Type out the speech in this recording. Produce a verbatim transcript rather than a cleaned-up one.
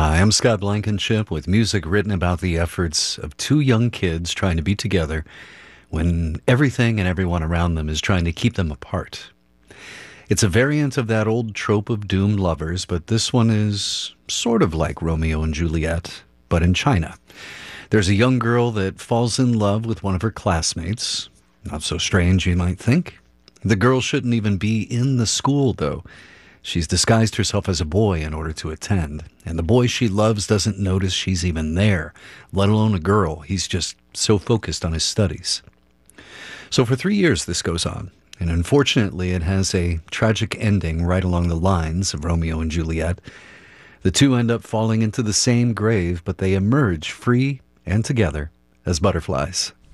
Hi, I'm Scott Blankenship with music written about the efforts of two young kids trying to be together when everything and everyone around them is trying to keep them apart. It's a variant of that old trope of doomed lovers, but this one is sort of like Romeo and Juliet, but in China. There's a young girl that falls in love with one of her classmates. Not so strange, you might think. The girl shouldn't even be in the school, though. She's disguised herself as a boy in order to attend, and the boy she loves doesn't notice she's even there, let alone a girl. He's just so focused on his studies. So for three years this goes on, and unfortunately it has a tragic ending right along the lines of Romeo and Juliet. The two end up falling into the same grave, but they emerge free and together as butterflies.